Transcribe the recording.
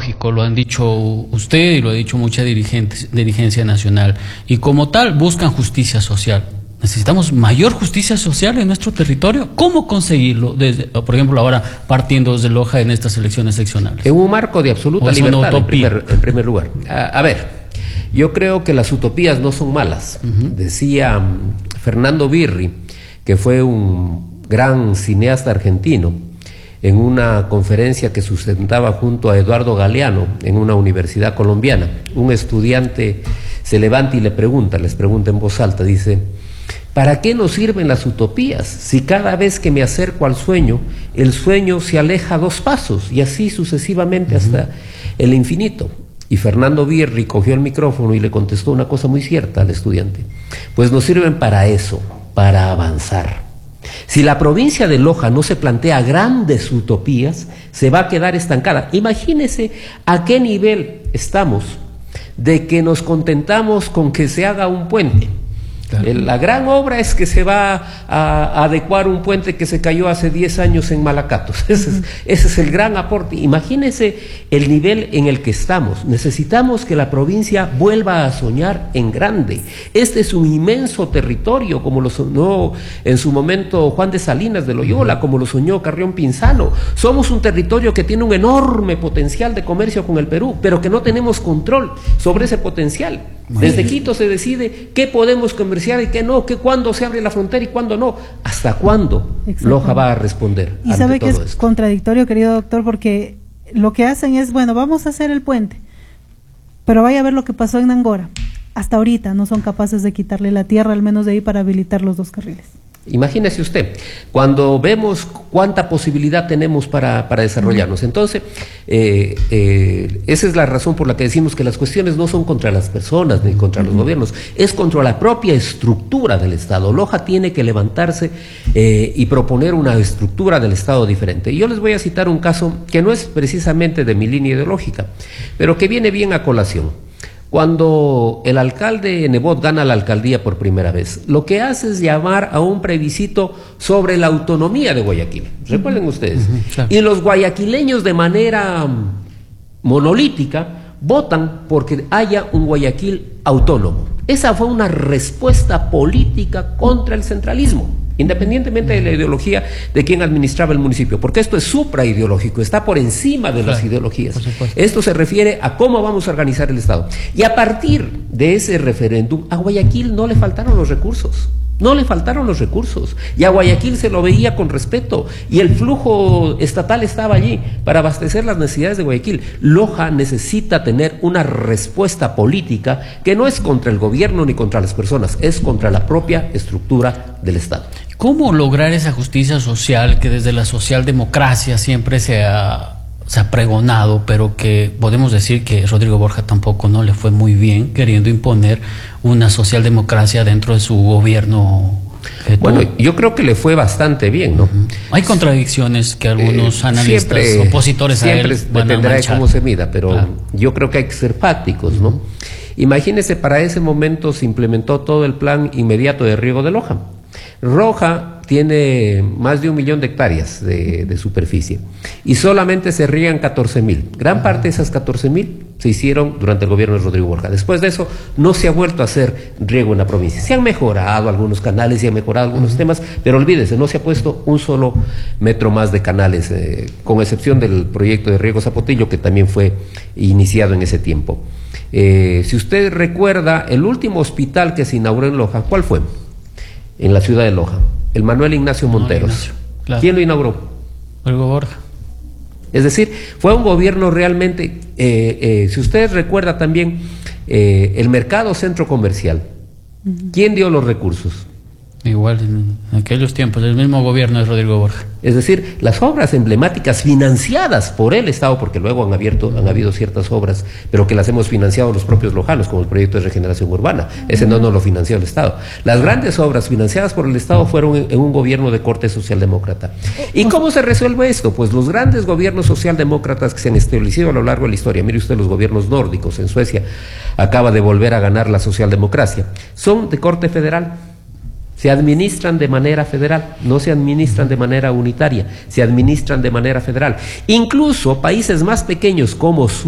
ideológico, lo han dicho usted y lo ha dicho mucha dirigencia nacional, y como tal buscan justicia social. Necesitamos mayor justicia social en nuestro territorio. ¿Cómo conseguirlo? Desde, por ejemplo, ahora partiendo desde Loja en estas elecciones seccionales. En un marco de absoluta libertad, en primer lugar. A ver, yo creo que las utopías no son malas. Decía Fernando Birri, que fue un gran cineasta argentino, en una conferencia que sustentaba junto a Eduardo Galeano en una universidad colombiana. Un estudiante se levanta y les pregunta en voz alta, dice: ¿para qué nos sirven las utopías si cada vez que me acerco al sueño, el sueño se aleja 2 pasos y así sucesivamente hasta el infinito? Y Fernando Birri cogió el micrófono y le contestó una cosa muy cierta al estudiante: pues nos sirven para eso, para avanzar. Si la provincia de Loja no se plantea grandes utopías, se va a quedar estancada. Imagínese a qué nivel estamos de que nos contentamos con que se haga un puente. La gran obra es que se va a adecuar un puente que se cayó hace 10 años en Malacatos. Ese es el gran aporte. Imagínense el nivel en el que estamos. Necesitamos que la provincia vuelva a soñar en grande. Este es un inmenso territorio, como lo soñó en su momento Juan de Salinas de Loyola, como lo soñó Carrión Pinzano. Somos un territorio que tiene un enorme potencial de comercio con el Perú, pero que no tenemos control sobre ese potencial. Desde Quito se decide qué podemos comerciar y qué no, cuándo se abre la frontera y cuándo no. ¿Hasta cuándo Loja va a responder? Y sabe que es contradictorio, querido doctor, porque lo que hacen es, bueno, vamos a hacer el puente, pero vaya a ver lo que pasó en Angora. Hasta ahorita no son capaces de quitarle la tierra, al menos de ahí, para habilitar los 2 carriles. Imagínese usted, cuando vemos cuánta posibilidad tenemos para desarrollarnos. Entonces, esa es la razón por la que decimos que las cuestiones no son contra las personas ni contra los gobiernos, es contra la propia estructura del Estado. Loja tiene que levantarse y proponer una estructura del Estado diferente. Y yo les voy a citar un caso que no es precisamente de mi línea ideológica, pero que viene bien a colación. Cuando el alcalde Nebot gana la alcaldía por primera vez, lo que hace es llamar a un plebiscito sobre la autonomía de Guayaquil. Recuerden ustedes. Claro. Y los guayaquileños, de manera monolítica, votan porque haya un Guayaquil autónomo. Esa fue una respuesta política contra el centralismo, independientemente de la ideología de quien administraba el municipio, porque esto es supraideológico, está por encima de las ideologías. Esto se refiere a cómo vamos a organizar el Estado. Y a partir de ese referéndum, a Guayaquil no le faltaron los recursos. No le faltaron los recursos, y a Guayaquil se lo veía con respeto, y el flujo estatal estaba allí para abastecer las necesidades de Guayaquil. Loja necesita tener una respuesta política que no es contra el gobierno ni contra las personas, es contra la propia estructura del Estado. ¿Cómo lograr esa justicia social que desde la socialdemocracia siempre se ha pregonado, pero que podemos decir que Rodrigo Borja tampoco no le fue muy bien, queriendo imponer una socialdemocracia dentro de su gobierno? Bueno, yo creo que le fue bastante bien, ¿no? Hay contradicciones que algunos analistas, opositores a él, dependerá de cómo se mida, pero yo creo que hay que ser fácticos, ¿no? Imagínese, para ese momento se implementó todo el plan inmediato de riego de Loja. Loja tiene más de 1 millón de hectáreas de superficie y solamente se riegan 14,000. Gran parte de esas 14,000 se hicieron durante el gobierno de Rodrigo Borja. Después de eso no se ha vuelto a hacer riego en la provincia. Se han mejorado algunos canales, se han mejorado algunos temas, pero olvídese, no se ha puesto un solo metro más de canales, con excepción del proyecto de riego Zapotillo, que también fue iniciado en ese tiempo. Si usted recuerda, el último hospital que se inauguró en Loja, ¿cuál fue? En la ciudad de Loja, el Manuel Ignacio Monteros. Claro. ¿Quién lo inauguró? Rodrigo Borja. Es decir, fue un gobierno realmente, si ustedes recuerdan también, el mercado centro comercial. ¿Quién dio los recursos? Igual en aquellos tiempos, el mismo gobierno de Rodrigo Borja. Es decir, las obras emblemáticas financiadas por el Estado, porque luego han habido ciertas obras, pero que las hemos financiado los propios lojanos, como el proyecto de regeneración urbana. Ese no lo financió el Estado. Las grandes obras financiadas por el Estado fueron en un gobierno de corte socialdemócrata. ¿Y cómo se resuelve esto? Pues los grandes gobiernos socialdemócratas que se han establecido a lo largo de la historia, mire usted los gobiernos nórdicos, en Suecia acaba de volver a ganar la socialdemocracia, son de corte federal. Se administran de manera federal, no se administran de manera unitaria, se administran de manera federal. Incluso países más pequeños como